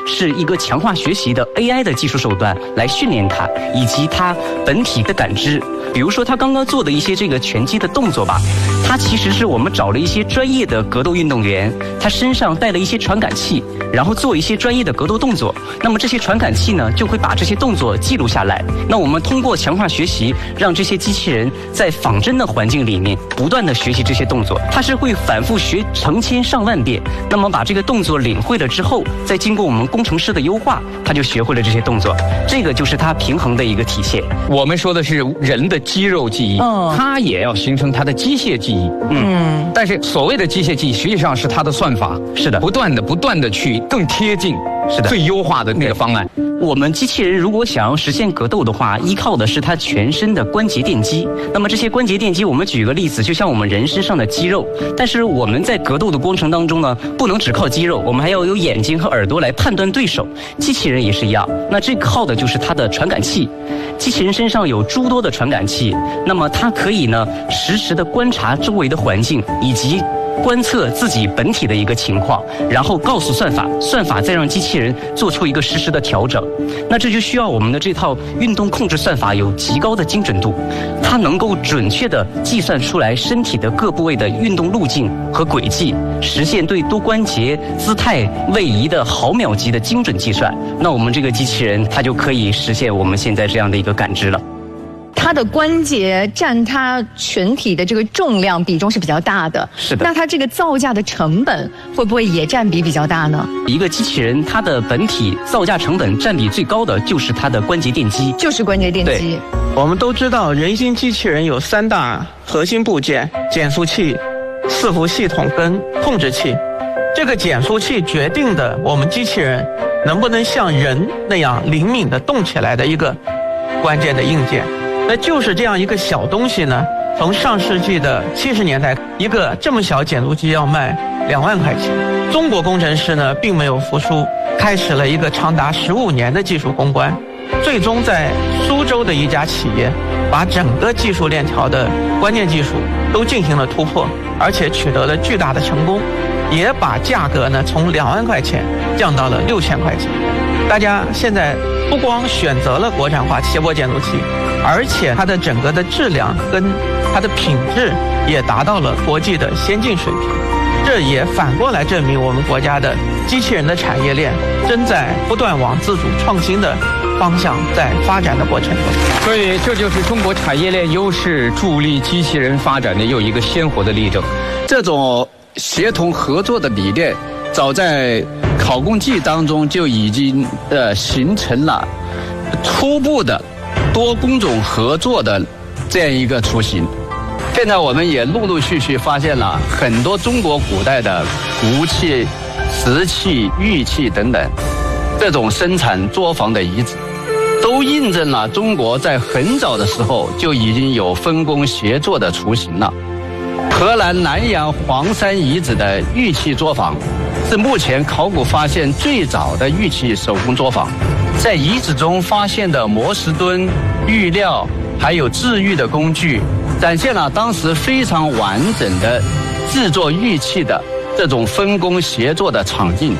是一个强化学习的 AI 的技术手段来训练它，以及它本体的感知。比如说他刚刚做的一些这个拳击的动作吧，它其实是我们找了一些专业的格斗运动员，他身上带了一些传感器，然后做一些专业的格斗动作。那么这些传感器呢，就会把这些动作记录下来。那我们通过强化学习，让这些机器人在仿真的环境里面不断的学习这些动作，它是会反复学成千上万遍。那么把这个动作领会了之后，再经过我们工程师的优化，它就学会了这些动作。这个就是它平衡的一个体现。 我们说的是人的肌肉记忆，它也要形成它的机械记忆。但是所谓的机械记忆，实际上是它的算法， 是的， 不断的去更贴近，是的，最优化的那个方案。 我们机器人如果想要实现格斗的话，依靠的是它全身的关节电机。那么这些关节电机，我们举个例子，就像我们人身上的肌肉。但是我们在格斗的过程当中呢，不能只靠肌肉，我们还要有眼睛和耳朵来判断对手。机器人也是一样，那这靠的就是它的传感器。机器人身上有诸多的传感器，那么它可以呢实时的观察周围的环境，以及观测自己本体的一个情况，然后告诉算法，算法再让机器人做出一个实时的调整。那这就需要我们的这套运动控制算法有极高的精准度，它能够准确地计算出来身体的各部位的运动路径和轨迹，实现对多关节、姿态、位移的毫秒级的精准计算。那我们这个机器人它就可以实现我们现在这样的一个感知了。 它的关节占它全体的这个重量比重是比较大的， 是的。 那它这个造价的成本会不会也占比比较大呢？ 一个机器人它的本体造价成本占比最高的就是它的关节电机， 就是关节电机。 我们都知道，人形机器人有3大核心部件：减速器、伺服系统跟控制器。这个减速器决定的我们机器人能不能像人那样灵敏地动起来的一个关键的硬件。那就是这样一个小东西呢，从上世纪的70年代，一个这么小减速机要卖2万块钱。中国工程师呢并没有服输，开始了一个长达15年的技术攻关，最终在苏州的一家企业把整个技术链条的关键技术都进行了突破，而且取得了巨大的成功，也把价格呢从2万块钱降到了6000块钱。大家现在不光选择了国产化斜坡减速器，而且它的整个的质量跟它的品质也达到了国际的先进水平。这也反过来证明我们国家的机器人的产业链正在不断往自主创新的方向在发展的过程中。 所以这就是中国产业链优势助力机器人发展的又一个鲜活的例证。 这种协同合作的理念早在考工记当中就已经形成了初步的多工种合作的这样一个雏形。现在我们也陆陆续续发现了很多中国古代的骨器、瓷器、玉器等等这种生产作坊的遗址，都印证了中国在很早的时候就已经有分工协作的雏形了。河南南阳黄山遗址的玉器作坊是目前考古发现最早的玉器手工作坊，在遗址中发现的磨石墩、玉料还有制玉的工具，展现了当时非常完整的制作玉器的这种分工协作的场景。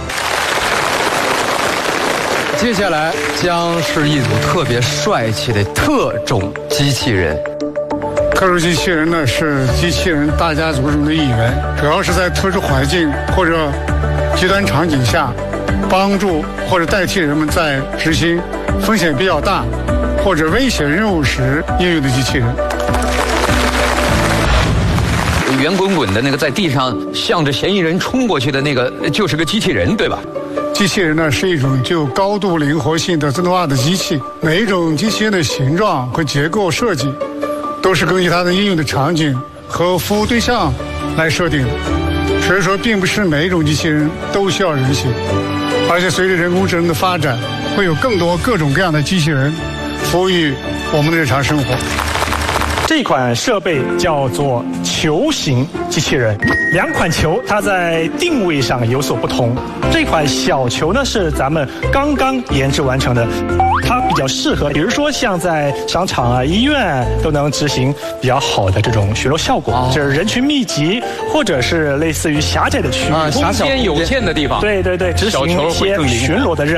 接下来将是一组特别帅气的特种机器人。 特殊机器人呢是机器人大家族中的一员，主要是在特殊环境或者极端场景下，帮助或者代替人们在执行风险比较大或者危险任务时应用的机器人。 圆滚滚的那个在地上向着嫌疑人冲过去的那个就是个机器人，对吧？ 机器人呢是一种具有高度灵活性的自动化的机器，每一种机器人的形状和结构设计都是根据它的应用的场景和服务对象来设定的，所以说并不是每一种机器人都需要人形，而且随着人工智能的发展，会有更多各种各样的机器人服务于我们的日常生活。 这款设备叫做球形机器人，2款球它在定位上有所不同。这款小球呢是咱们刚刚研制完成的，它比较适合，比如说像在商场啊、医院都能执行比较好的这种巡逻效果，就是人群密集或者是类似于狭窄的区域、 空间有限的地方， 对对对，执行一些巡逻的任务。